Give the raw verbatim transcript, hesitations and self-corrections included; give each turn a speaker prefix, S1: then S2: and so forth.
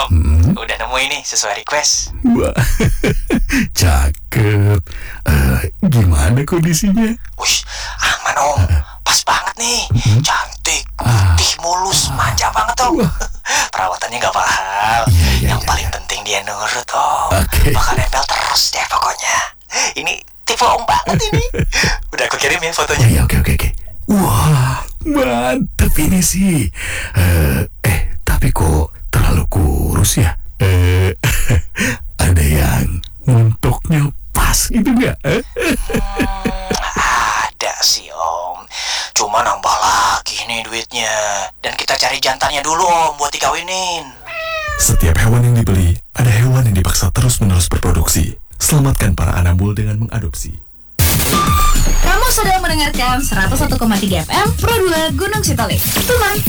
S1: Om,
S2: Hmm?
S1: udah nemu ini sesuai request.
S2: Wah, cakep. Eh, gimana kondisinya?
S1: Wih, aman Om, pas banget nih.
S2: Hmm?
S1: Cantik, putih, mulus, manja banget Om.
S2: Wah.
S1: Perawatannya gak mahal.
S2: Iya, iya,
S1: Yang
S2: iya,
S1: paling
S2: iya.
S1: penting dia nurut Om.
S2: Oke.
S1: Bakal nempel terus deh pokoknya. Ini tipe Om banget ini. Udah aku kirim ya
S2: Oh
S1: fotonya.
S2: iya, oke, oke, oke. Wah, mantep ini sih. Eh, eh, tapi kok terlalu kurus ya? Eh, ada yang mentoknya pas gitu nggak? Eh?
S1: Hmm, ada sih Om. Cuma nambah lagi nih duitnya. Dan kita cari jantannya dulu Om buat dikawinin.
S3: Setiap hewan yang dibeli, ada hewan yang dipaksa terus-menerus berproduksi. Selamatkan para anambul dengan mengadopsi.
S4: Kamu sedang mendengarkan seratus satu koma tiga F M Pro dua Gunung Sitoli. Teman